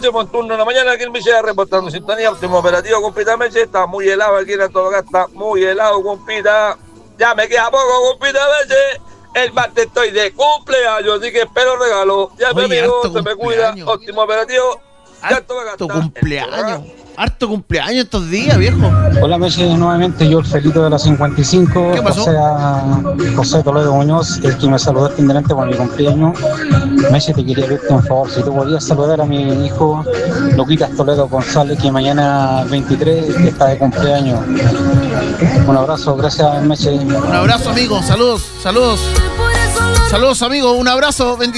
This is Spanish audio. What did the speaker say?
último turno de la mañana aquí en Villa, reportando sintonía, último operativo, compita Meche. Está muy helado aquí en Antofagasta, muy helado, compita. Ya me queda poco, compita Meche. El martes estoy de cumpleaños, así que espero regalo. Ya mi amigo, se me cuida. Óptimo operativo. Harto cumpleaños estos días, viejo. Hola, Meche, nuevamente yo, el Felito de la 55. ¿Qué pasó? José Toledo Muñoz, el que me saludó este indelante por mi cumpleaños. Meche, te quería pedirte un favor, si tú podías saludar a mi hijo Luquitas Toledo González, que mañana 23 está de cumpleaños. Un abrazo, gracias, Meche. Un abrazo, amigo, saludos, amigo, un abrazo, bendiciones.